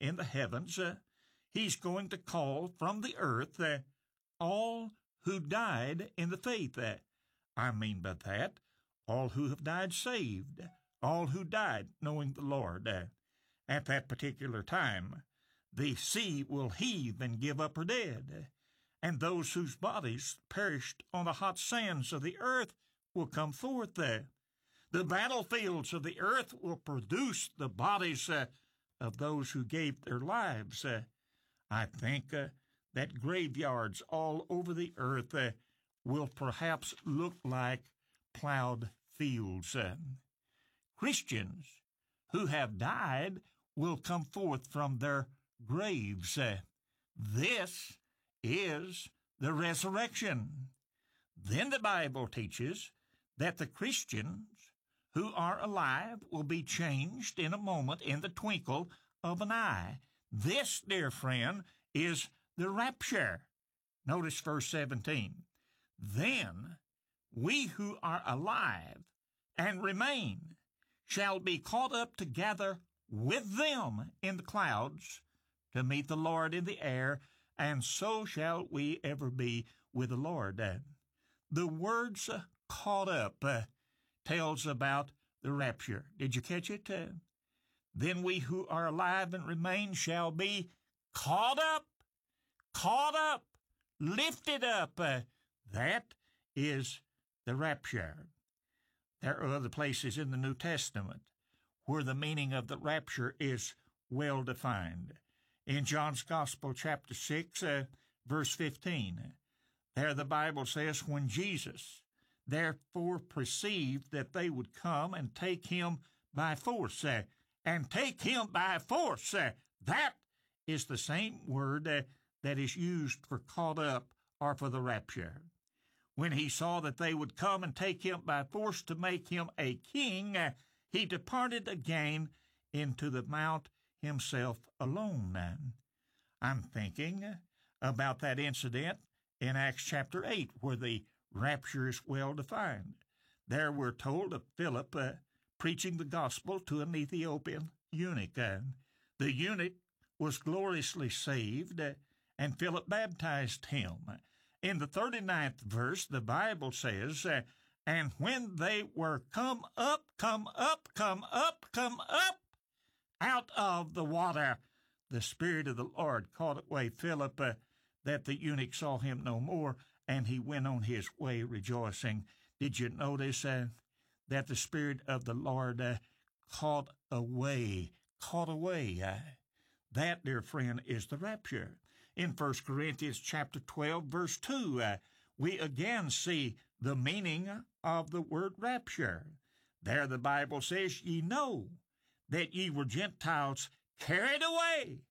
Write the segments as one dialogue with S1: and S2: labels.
S1: in the heavens, he's going to call from the earth all who died in the faith. I mean by that, all who have died saved, all who died knowing the Lord. At that particular time, the sea will heave and give up her dead, and those whose bodies perished on the hot sands of the earth will come forth. The battlefields of the earth will produce the bodies of those who gave their lives. I think that graveyards all over the earth will perhaps look like plowed fields. Christians who have died will come forth from their graves. This is the resurrection. Then the Bible teaches that the Christians who are alive will be changed in a moment, in the twinkle of an eye. This, dear friend, is the rapture. Notice verse 17. Then we who are alive and remain shall be caught up together with them in the clouds to meet the Lord in the air, and so shall we ever be with the Lord. The words caught up tells about the rapture. Did you catch it? Then we who are alive and remain shall be caught up, lifted up. That is the rapture. There are other places in the New Testament where the meaning of the rapture is well defined. In John's Gospel, chapter 6, verse 15, there the Bible says, when Jesus therefore perceived that they would come and take him by force, that is the same word that is used for caught up or for the rapture. When he saw that they would come and take him by force to make him a king, he departed again into the mount himself alone. I'm thinking about that incident in Acts chapter 8, where the rapture is well defined. There we're told of Philip preaching the gospel to an Ethiopian eunuch. The eunuch was gloriously saved, and Philip baptized him. In the 39th verse, the Bible says, and when they were come up out of the water, the Spirit of the Lord caught away Philip, that the eunuch saw him no more, and he went on his way rejoicing. Did you notice that the Spirit of the Lord caught away? That, dear friend, is the rapture. In 1 Corinthians chapter 12, verse 2, we again see the meaning of the word rapture. There the Bible says, ye know that ye were Gentiles carried away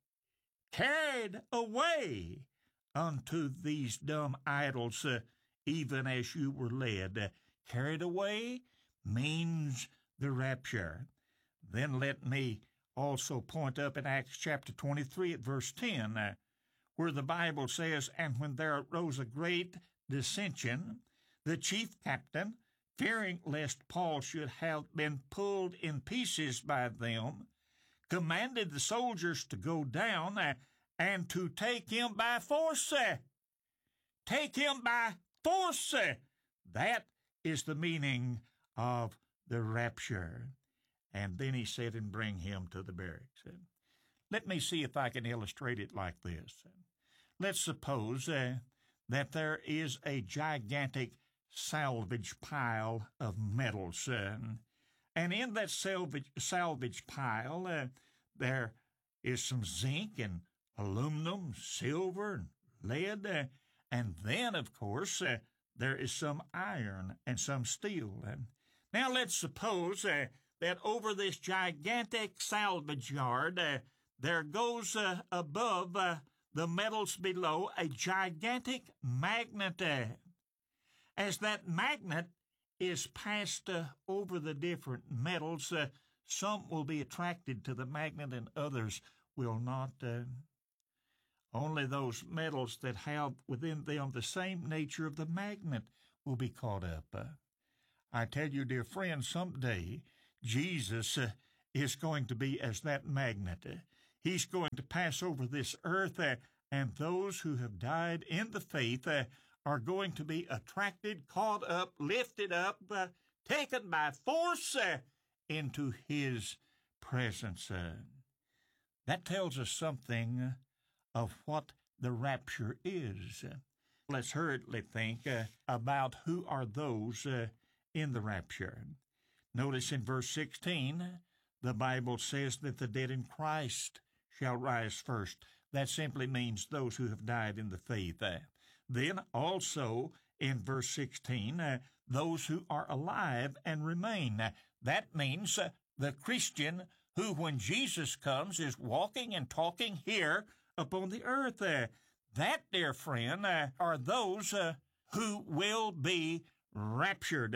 S1: unto these dumb idols, even as you were led. Carried away means the rapture. Then let me also point up in Acts chapter 23 at verse 10, where the Bible says, and when there arose a great dissension, the chief captain, fearing lest Paul should have been pulled in pieces by them, commanded the soldiers to go down and to take him by force. Take him by force. That is the meaning of the rapture. And then he said, and bring him to the barracks. Let me see if I can illustrate it like this. Let's suppose that there is a gigantic salvage pile of metals, and in that salvage pile there is some zinc and aluminum, silver, and lead, and then, of course, there is some iron and some steel. Now let's suppose that over this gigantic salvage yard there goes above the metals below a gigantic magnet. As that magnet is passed over the different metals, some will be attracted to the magnet and others will not. Only those metals that have within them the same nature of the magnet will be caught up. I tell you, dear friend, someday Jesus is going to be as that magnet. He's going to pass over this earth, and those who have died in the faith are going to be attracted, caught up, lifted up, taken by force into his presence. That tells us something of what the rapture is. Let's hurriedly think about who are those in the rapture. Notice in verse 16, the Bible says that the dead in Christ shall rise first. That simply means those who have died in the faith. Then also in verse 16, those who are alive and remain. That means the Christian who, when Jesus comes, is walking and talking here upon the earth. That, dear friend, are those who will be raptured.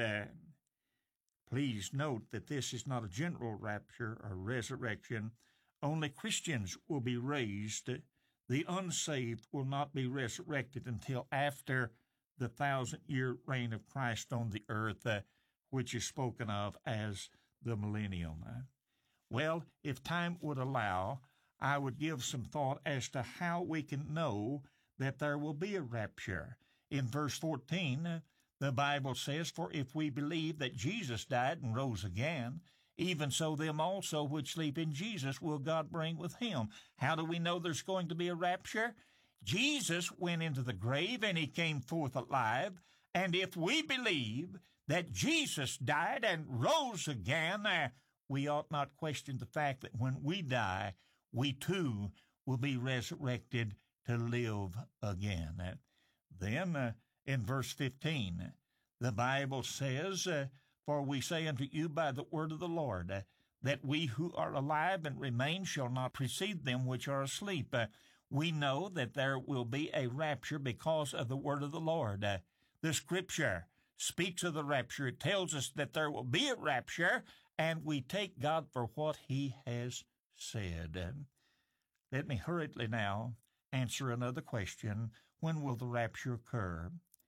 S1: Please note that this is not a general rapture or resurrection. Only Christians will be raised. The unsaved will not be resurrected until after the 1,000-year reign of Christ on the earth, which is spoken of as the millennium. Well, if time would allow, I would give some thought as to how we can know that there will be a rapture. In verse 14, the Bible says, "For if we believe that Jesus died and rose again, even so them also which sleep in Jesus will God bring with him." How do we know there's going to be a rapture? Jesus went into the grave and he came forth alive. And if we believe that Jesus died and rose again, we ought not question the fact that when we die, we too will be resurrected to live again. Then in verse 15, the Bible says, "For we say unto you by the word of the Lord, that we who are alive and remain shall not precede them which are asleep." We know that there will be a rapture because of the word of the Lord. The Scripture speaks of the rapture. It tells us that there will be a rapture, and we take God for what he has said. Let me hurriedly now answer another question. When will the rapture occur?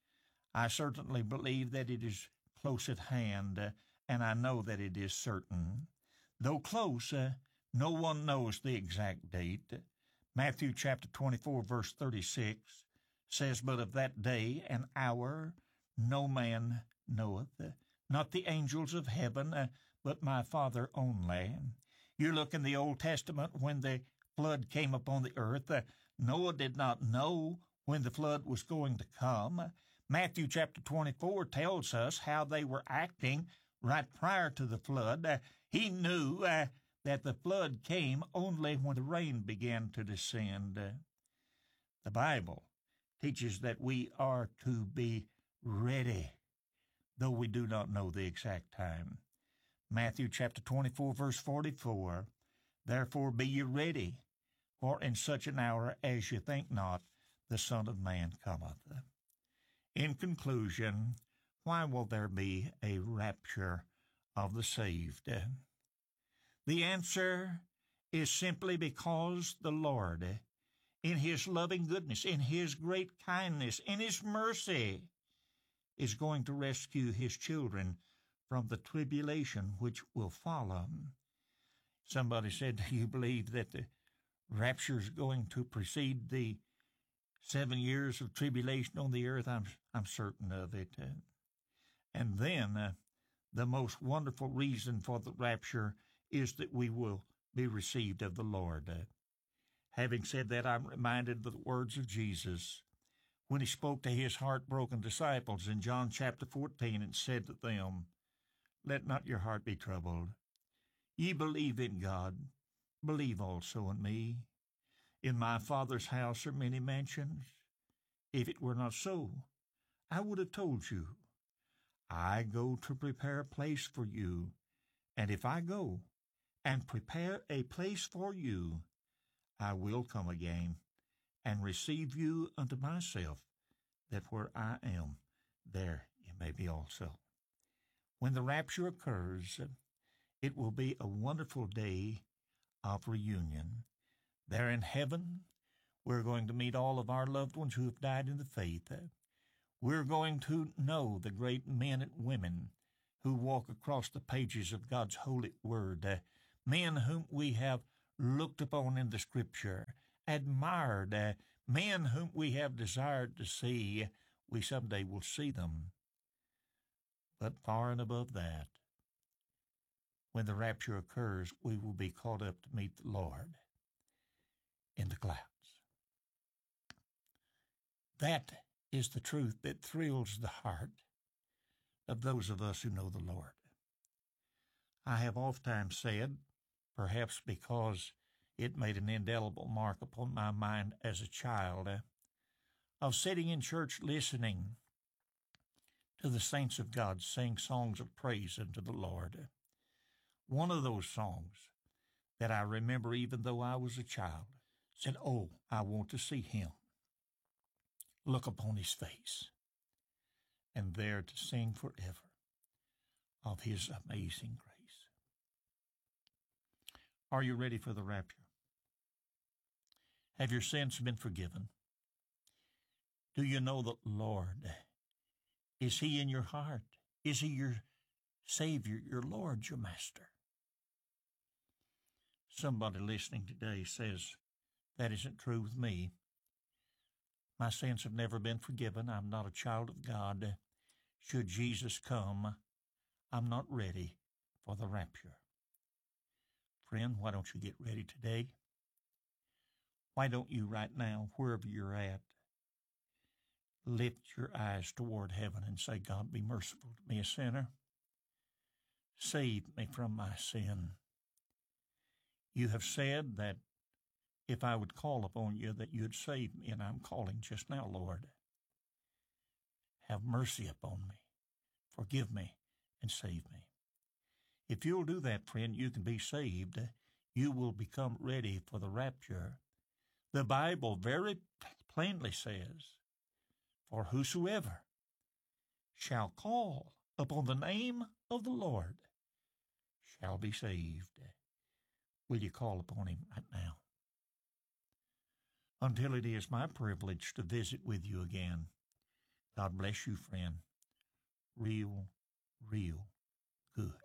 S1: I certainly believe that it is close at hand, and I know that it is certain. Though close, no one knows the exact date. Matthew chapter 24, verse 36 says, "But of that day and hour no man knoweth, not the angels of heaven, but my Father only." You look in the Old Testament when the flood came upon the earth. Noah did not know when the flood was going to come. Matthew chapter 24 tells us how they were acting right prior to the flood. He knew that the flood came only when the rain began to descend. The Bible teaches that we are to be ready, though we do not know the exact time. Matthew chapter 24, verse 44, "Therefore be ye ready, for in such an hour as ye think not, the Son of Man cometh." In conclusion, why will there be a rapture of the saved? The answer is simply because the Lord, in his loving goodness, in his great kindness, in his mercy, is going to rescue his children from the tribulation which will follow. Somebody said, "Do you believe that the rapture is going to precede the 7 years of tribulation on the earth?" I'm certain of it. And then the most wonderful reason for the rapture is that we will be received of the Lord. Having said that, I'm reminded of the words of Jesus when he spoke to his heartbroken disciples in John chapter 14 and said to them, "Let not your heart be troubled. Ye believe in God, believe also in me. In my Father's house are many mansions. If it were not so, I would have told you. I go to prepare a place for you, and if I go and prepare a place for you, I will come again and receive you unto myself, that where I am, there you may be also." When the rapture occurs, it will be a wonderful day of reunion. There in heaven, we're going to meet all of our loved ones who have died in the faith. We're going to know the great men and women who walk across the pages of God's holy word, men whom we have looked upon in the Scripture, admired, men whom we have desired to see, we someday will see them. But far and above that, when the rapture occurs, we will be caught up to meet the Lord in the clouds. That is the truth that thrills the heart of those of us who know the Lord. I have oftentimes said, perhaps because it made an indelible mark upon my mind as a child, of sitting in church listening to the saints of God sing songs of praise unto the Lord. One of those songs that I remember even though I was a child said, "Oh, I want to see him, look upon his face, and there to sing forever of his amazing grace." Are you ready for the rapture? Have your sins been forgiven? Do you know the Lord? Is he in your heart? Is he your Savior, your Lord, your Master? Somebody listening today says, that isn't true with me. My sins have never been forgiven. I'm not a child of God. Should Jesus come, I'm not ready for the rapture. Friend, why don't you get ready today? Why don't you right now, wherever you're at, lift your eyes toward heaven and say, "God, be merciful to me, a sinner. Save me from my sin." You have said that if I would call upon you, that you'd save me, and I'm calling just now, Lord. Have mercy upon me, forgive me, and save me. If you'll do that, friend, you can be saved. You will become ready for the rapture. The Bible very plainly says, "For whosoever shall call upon the name of the Lord shall be saved." Will you call upon him right now? Until it is my privilege to visit with you again, God bless you, friend. Real good.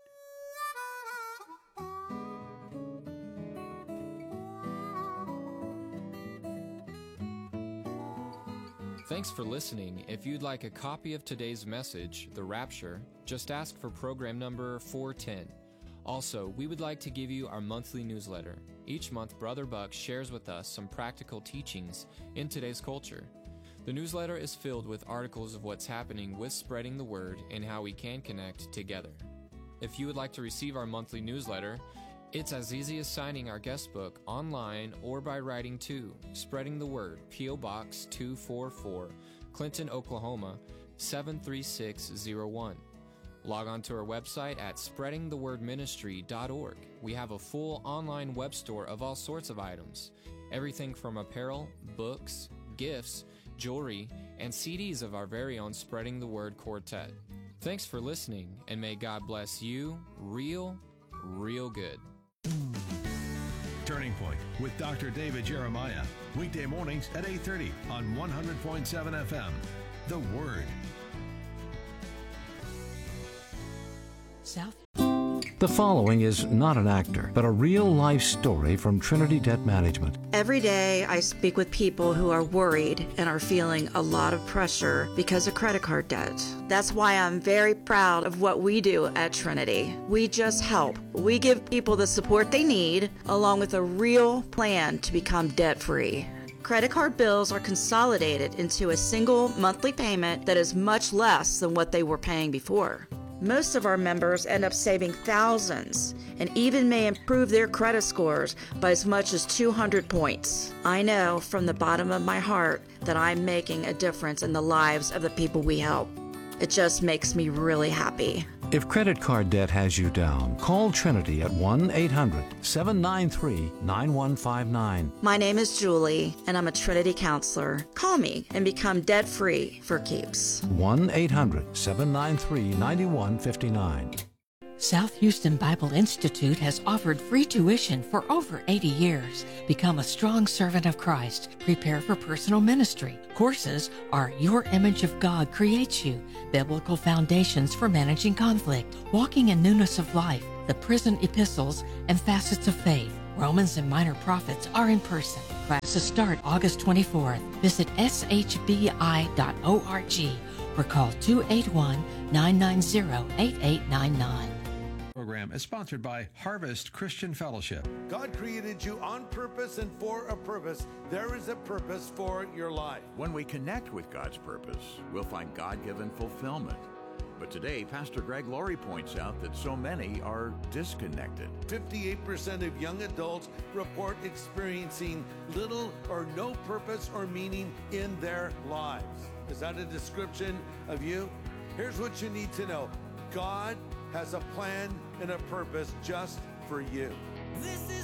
S2: Thanks for listening. If you'd like a copy of today's message, The Rapture, just ask for program number 410. Also, we would like to give you our monthly newsletter. Each month, Brother Buck shares with us some practical teachings in today's culture. The newsletter is filled with articles of what's happening with spreading the word and how we can connect together. If you would like to receive our monthly newsletter, it's as easy as signing our guest book online or by writing to Spreading the Word, P.O. Box 244, Clinton, Oklahoma, 73601. Log on to our website at spreadingthewordministry.org. We have a full online web store of all sorts of items, everything from apparel, books, gifts, jewelry, and CDs of our very own Spreading the Word Quartet. Thanks for listening, and may God bless you real good.
S3: Turning Point with Dr. David Jeremiah. Weekday mornings at 8:30 on 100.7 FM. The Word.
S4: South.
S5: The following is not an actor, but a real-life story from Trinity Debt Management.
S4: Every day I speak with people who are worried and are feeling a lot of pressure because of credit card debt. That's why I'm very proud of what we do at Trinity. We just help. We give people the support they need, along with a real plan to become debt-free. Credit card bills are consolidated into a single monthly payment that is much less than what they were paying before. Most of our members end up saving thousands and even may improve their credit scores by as much as 200 points. I know from the bottom of my heart that I'm making a difference in the lives of the people we help. It just makes me really happy.
S5: If credit card debt has you down, call Trinity at 1-800-793-9159.
S4: My name is Julie, and I'm a Trinity counselor. Call me and become debt-free for keeps.
S5: 1-800-793-9159.
S6: South Houston Bible Institute has offered free tuition for over 80 years. Become a strong servant of Christ. Prepare for personal ministry. Courses are Your Image of God Creates You, Biblical Foundations for Managing Conflict, Walking in Newness of Life, the Prison Epistles, and Facets of Faith. Romans and Minor Prophets are in person. Classes start August 24th. Visit shbi.org or call 281-990-8899.
S3: Program is sponsored by Harvest Christian Fellowship.
S7: God created you on purpose and for a purpose. There is a purpose for your life.
S8: When we connect with God's purpose, we'll find God-given fulfillment. But today, Pastor Greg Laurie points out that so many are disconnected.
S7: 58% of young adults report experiencing little or no purpose or meaning in their lives. Is that a description of you? Here's what you need to know. God has a plan and a purpose just for you.